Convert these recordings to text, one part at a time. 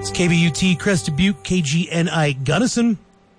It's KBUT, Crested Butte, KGNI, Gunnison.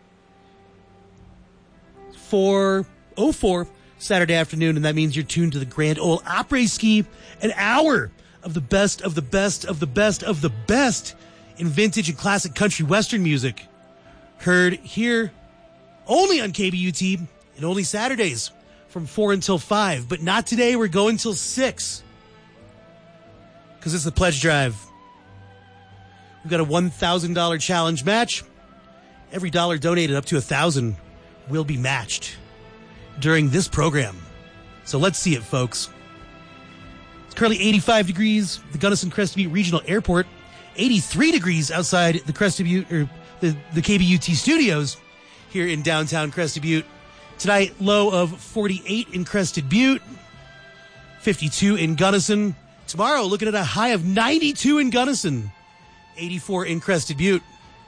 4:04 Saturday afternoon, and that means you're tuned to the Grand Ole Opry Ski, an hour of the best of the best of the best of the best in vintage and classic country western music. Heard here only on KBUT and only Saturdays from 4 until 5. But not today. We're going till 6 because it's the Pledge Drive. We've got a $1,000 challenge match. Every dollar donated up to $1,000 will be matched during this program. So let's see it, folks. It's currently 85 degrees at the Gunnison Crested Butte Regional Airport, 83 degrees outside the Crested Butte, or the KBUT studios here in downtown Crested Butte. Tonight, low of 48 in Crested Butte, 52 in Gunnison. Tomorrow, looking at a high of 92 in Gunnison, 84 in Crested Butte.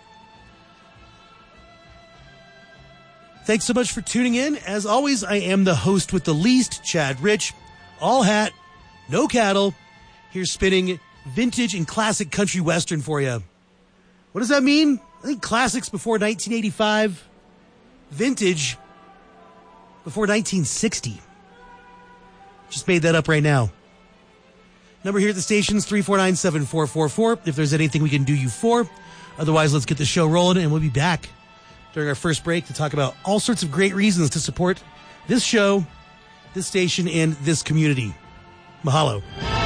Thanks so much for tuning in. As always, I am the host with the least, Chad Rich. All hat, no cattle. Here spinning vintage and classic country western for you. What does that mean? I think classics before 1985. Vintage before 1960. Just made that up right now. Number here at the station's 349-7444. If there's anything we can do you for. Otherwise, let's get the show rolling, and we'll be back during our first break to talk about all sorts of great reasons to support this show, this station, and this community. Mahalo.